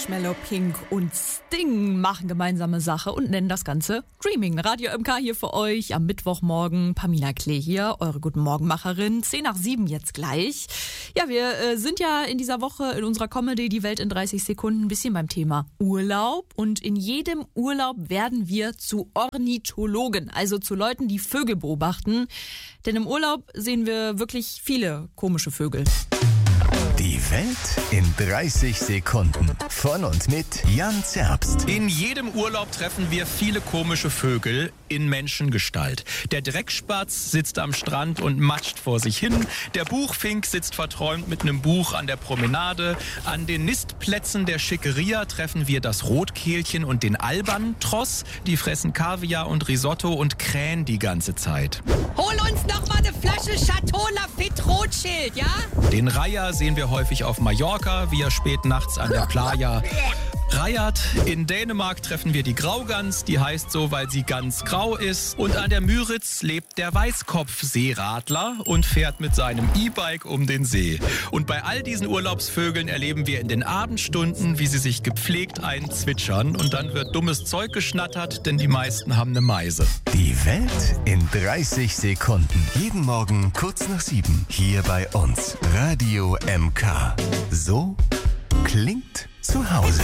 Marshmallow Pink und Sting machen gemeinsame Sache und nennen das Ganze Dreaming. Radio MK hier für euch am Mittwochmorgen. Pamina Klee hier, eure Guten Morgenmacherin. 6:10 jetzt gleich. Ja, wir sind ja in dieser Woche in unserer Comedy Die Welt in 30 Sekunden ein bisschen beim Thema Urlaub. Und in jedem Urlaub werden wir zu Ornithologen, also zu Leuten, die Vögel beobachten. Denn im Urlaub sehen wir wirklich viele komische Vögel. Die Welt in 30 Sekunden. Von und mit Jan Zerbst. In jedem Urlaub treffen wir viele komische Vögel in Menschengestalt. Der Dreckspatz sitzt am Strand und matscht vor sich hin. Der Buchfink sitzt verträumt mit einem Buch an der Promenade. An den Nistplätzen der Schickeria treffen wir das Rotkehlchen und den Albatros. Die fressen Kaviar und Risotto und krähen die ganze Zeit. Hol uns noch mal eine Flasche Chateau Lafite Rothschild, ja? Den Reiher sehen wir häufig auf Mallorca, wie er spät nachts an der Playa reiert. In Dänemark treffen wir die Graugans, die heißt so, weil sie ganz grau ist. Und an der Müritz lebt der Weißkopfseeradler und fährt mit seinem E-Bike um den See. Und bei all diesen Urlaubsvögeln erleben wir in den Abendstunden, wie sie sich gepflegt einzwitschern. Und dann wird dummes Zeug geschnattert, denn die meisten haben eine Meise. Die Welt in 30 Sekunden. Jeden Morgen kurz nach 7. Hier bei uns. Radio MK. So klingt zu Hause.